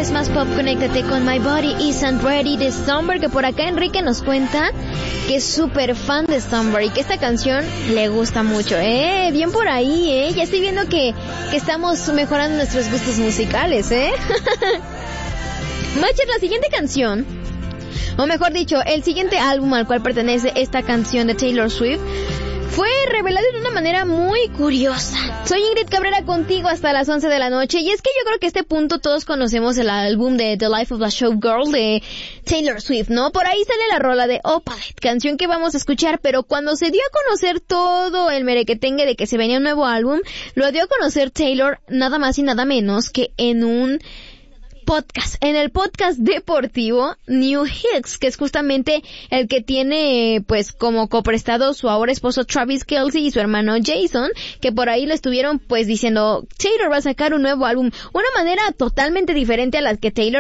vez más pop, conéctate con My Body Isn't Ready de Stumber, que por acá Enrique nos cuenta que es súper fan de Stumber y que esta canción le gusta mucho. Bien por ahí, ya estoy viendo que estamos mejorando nuestros gustos musicales, Machas, la siguiente canción, o mejor dicho, el siguiente álbum al cual pertenece esta canción de Taylor Swift, fue revelado de una manera muy curiosa. Soy Ingrid Cabrera contigo hasta las 11 de la noche, y es que yo creo que a este punto todos conocemos el álbum de The Life of a Showgirl de Taylor Swift, ¿no? Por ahí sale la rola de Opalite, canción que vamos a escuchar, pero cuando se dio a conocer todo el merequetengue de que se venía un nuevo álbum, lo dio a conocer Taylor nada más y nada menos que en un podcast, en el podcast deportivo New Hits, que es justamente el que tiene pues como coprestado su ahora esposo Travis Kelce y su hermano Jason, que por ahí le estuvieron pues diciendo, Taylor va a sacar un nuevo álbum, una manera totalmente diferente a la que Taylor